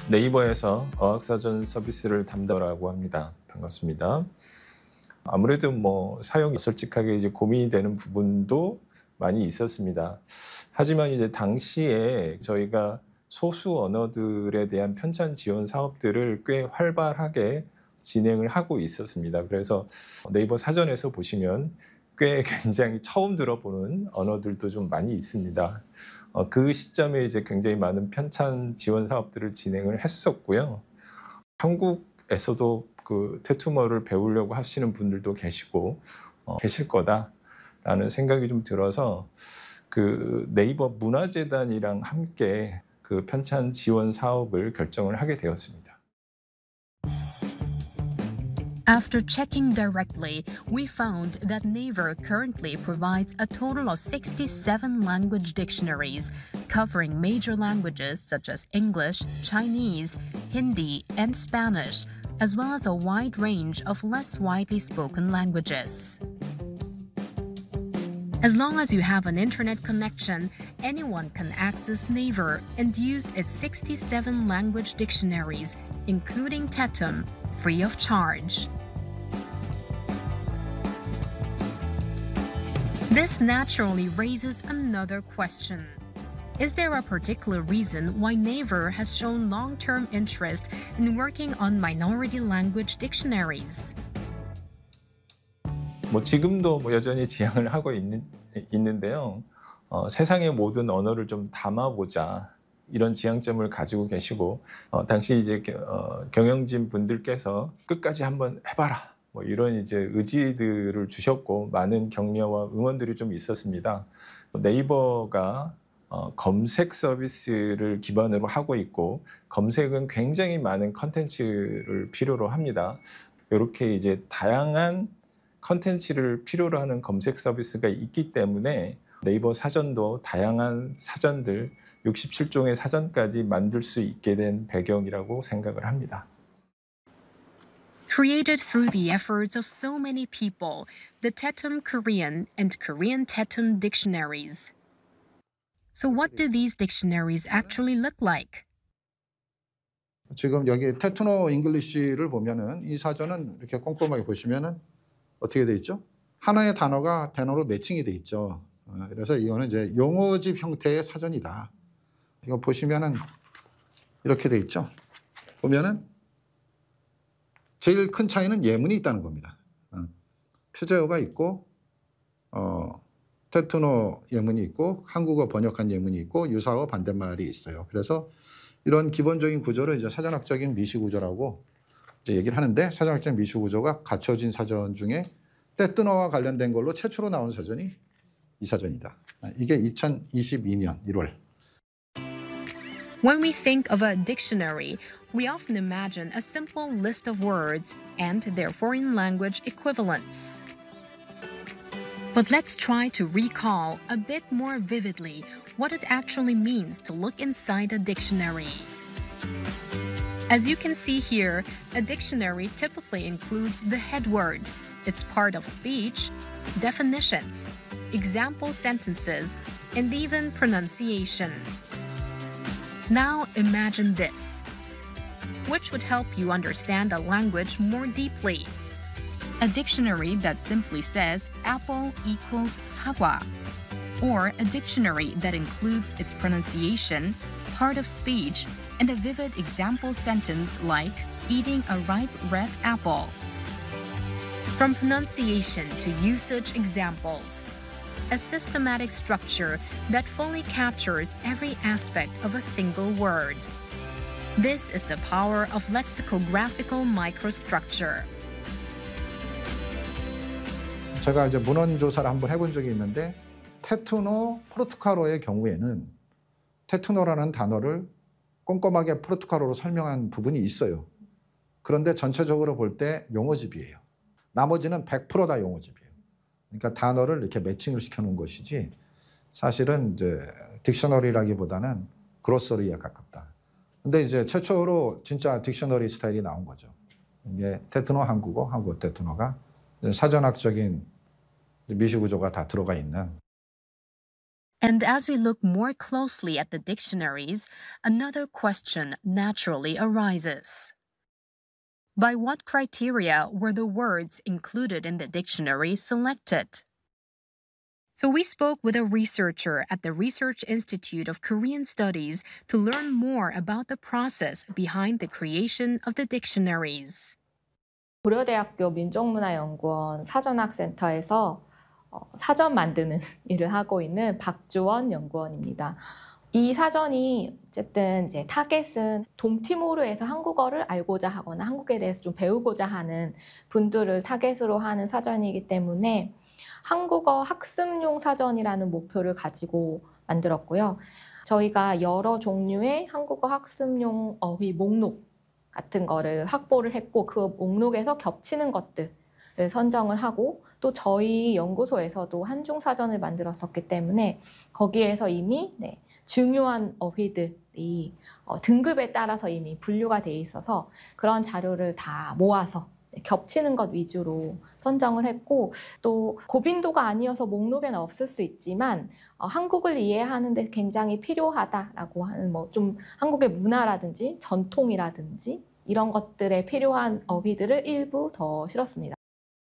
네이버에서 어학사전 서비스를 담당하고 합니다. 반갑습니다. 아무래도 사용이 솔직하게 이제 고민이 되는 부분도 많이 있었습니다. 하지만 이제 당시에 저희가 소수 언어들에 대한 편찬 지원 사업들을 꽤 활발하게 진행을 하고 있었습니다. 그래서 네이버 사전에서 보시면 꽤 굉장히 처음 들어보는 언어들도 좀 많이 있습니다. 그 시점에 이제 굉장히 많은 편찬 지원 사업들을 진행을 했었고요. 한국에서도 그 테투머를 배우려고 하시는 분들도 계시고 계실 거다라는 생각이 좀 들어서 그 네이버 문화재단이랑 함께 그 편찬 지원 사업을 결정을 하게 되었습니다. After checking directly, we found that Naver currently provides a total of 67 language dictionaries, covering major languages such as English, Chinese, Hindi, and Spanish, as well as a wide range of less widely spoken languages. As long as you have an internet connection, anyone can access Naver and use its 67 language dictionaries, including Tetum, free of charge. This naturally raises another question. Is there a particular reason why Naver has shown long-term interest in working on minority language dictionaries? 지금도 여전히 지향을 하고 있는데요. 세상의 모든 언어를 좀 담아보자 이런 지향점을 가지고 계시고 당시 이제 경영진 분들께서 끝까지 한번 해봐라 이런 이제 의지들을 주셨고 많은 격려와 응원들이 좀 있었습니다. 네이버가 검색 서비스를 기반으로 하고 있고 검색은 굉장히 많은 컨텐츠를 필요로 합니다. 이렇게 이제 다양한 컨텐츠를 필요로 하는 검색 서비스가 있기 때문에 네이버 사전도 다양한 사전들 67종의 사전까지 만들 수 있게 된 배경이라고 생각을 합니다. Created through the efforts of so many people, the Tetum Korean and Korean Tetum dictionaries. So what do these dictionaries actually look like? 지금 여기 테투노 잉글리시를 보면은 이 사전은 이렇게 꼼꼼하게 보시면은 어떻게 돼 있죠? 하나의 단어가 단어로 매칭이 돼 있죠. 그래서 이거는 이제 용어집 형태의 사전이다. 이거 보시면은 이렇게 돼 있죠. 보면은 제일 큰 차이는 예문이 있다는 겁니다. 표제어가 있고 테투노 예문이 있고 한국어 번역한 예문이 있고 유사어 반대말이 있어요. 그래서 이런 기본적인 구조를 이제 사전학적인 미시 구조라고 이제 얘기를 하는데 사전학적인 미시 구조가 갖춰진 사전 중에 테투노와 관련된 걸로 최초로 나온 사전이 이 사전이다. 이게 2022년 1월. When we think of a dictionary, we often imagine a simple list of words and their foreign language equivalents. But let's try to recall a bit more vividly what it actually means to look inside a dictionary. As you can see here, a dictionary typically includes the head word, its part of speech, definitions, example sentences, and even pronunciation. Now imagine this, which would help you understand a language more deeply. A dictionary that simply says apple equals 사과, or a dictionary that includes its pronunciation, part of speech, and a vivid example sentence like eating a ripe red apple. From pronunciation to usage examples, a systematic structure that fully captures every aspect of a single word. This is the power of lexicographical microstructure. 제가 이제 문헌 조사를 한번 해본 적이 있는데 테투노 포르투갈어의 경우에는 테투노라는 단어를 꼼꼼하게 포르투갈어로 설명한 부분이 있어요. 그런데 전체적으로 볼 때 용어집이에요. 나머지는 100%다 용어집이에요. 그러니까 단어를 이렇게 매칭을 시켜놓은 것이지 사실은 이제 딕셔너리라기보다는 그로서리에 가깝다. 근데 이제 최초로 진짜 딕셔너리 스타일이 나온 거죠. 이게 테투노 한국어, 한국어 테투노가 사전학적인 미시 구조가 다 들어가 있는. And as we look more closely at the dictionaries, another question naturally arises. By what criteria were the words included in the dictionary selected? So we spoke with a researcher at the Research Institute of Korean Studies to learn more about the process behind the creation of the dictionaries. 고려대학교 민족문화연구원 사전학센터에서 사전 만드는 일을 하고 있는 박주원 연구원입니다. 이 사전이 어쨌든 이제 타겟은 동티모르에서 한국어를 알고자 하거나 한국에 대해서 좀 배우고자 하는 분들을 타겟으로 하는 사전이기 때문에 한국어 학습용 사전이라는 목표를 가지고 만들었고요. 저희가 여러 종류의 한국어 학습용 어휘 목록 같은 거를 확보를 했고 그 목록에서 겹치는 것들을 선정을 하고 또 저희 연구소에서도 한중 사전을 만들었었기 때문에 거기에서 이미 중요한 어휘들이 등급에 따라서 이미 분류가 돼 있어서 그런 자료를 다 모아서 겹치는 것 위주로 선정을 했고 또 고빈도가 아니어서 목록에는 없을 수 있지만 한국을 이해하는 데 굉장히 필요하다라고 하는 좀 한국의 문화라든지 전통이라든지 이런 것들에 필요한 어휘들을 일부 더 실었습니다.